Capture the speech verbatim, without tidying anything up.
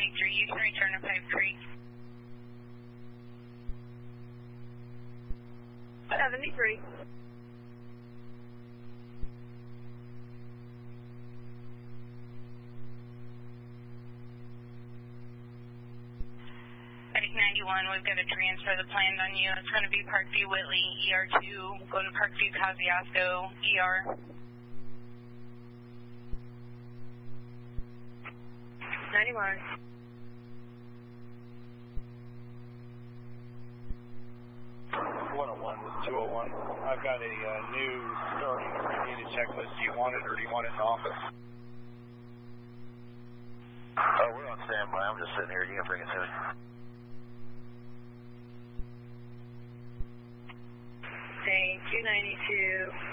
ninety-three, you can return to Pipe Creek. seventy-three. Medic ninety-one, we've got to transfer the plans on you. It's going to be Parkview Whitley, E R two, going to Parkview Kosciuszko, E R. ninety-one. one oh one, this is two oh one. I've got a uh, new starting abbreviated checklist. Do you want it or do you want it in the office? Oh, we're on standby. I'm just sitting here. You can bring it to me. Thank you, ninety-two.